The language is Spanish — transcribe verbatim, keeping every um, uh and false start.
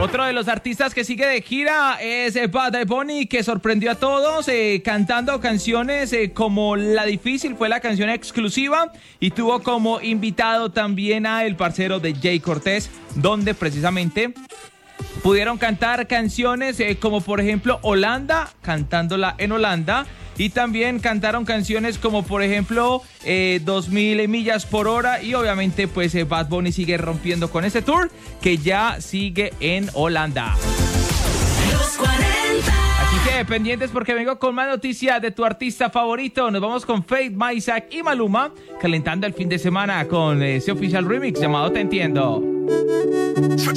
Otro de los artistas que sigue de gira es eh, Bad Bunny, que sorprendió a todos eh, cantando canciones eh, como La Difícil, fue la canción exclusiva, y tuvo como invitado también a el parcero de Jay Cortés, donde precisamente pudieron cantar canciones eh, como por ejemplo Holanda, cantándola en Holanda, y también cantaron canciones como por ejemplo eh, dos mil millas por hora, y obviamente pues eh, Bad Bunny sigue rompiendo con ese tour que ya sigue en Holanda. Los cuarenta. Así que pendientes porque vengo con más noticias de tu artista favorito. Nos vamos con Faith, Isaac y Maluma calentando el fin de semana con ese oficial remix llamado Te Entiendo.